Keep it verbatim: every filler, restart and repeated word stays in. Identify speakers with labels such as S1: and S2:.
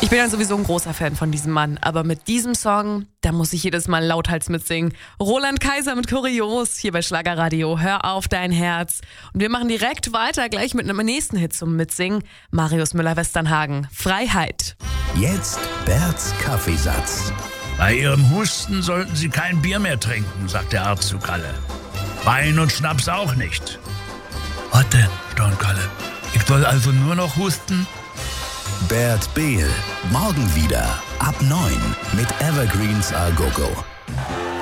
S1: Ich bin ja sowieso ein großer Fan von diesem Mann, aber mit diesem Song, da muss ich jedes Mal lauthals mitsingen. Roland Kaiser mit Kurios hier bei Schlagerradio. Hör auf dein Herz. Und wir machen direkt weiter, gleich mit einem nächsten Hit zum Mitsingen. Marius Müller-Westernhagen, Freiheit.
S2: Jetzt Berts Kaffeesatz.
S3: Bei Ihrem Husten sollten Sie kein Bier mehr trinken, sagt der Arzt zu Kalle. Wein und Schnaps auch nicht. Was denn, staunt Kalle? Ich soll also nur noch husten?
S2: Bert Behl, morgen wieder ab neun mit Evergreens A Go Go.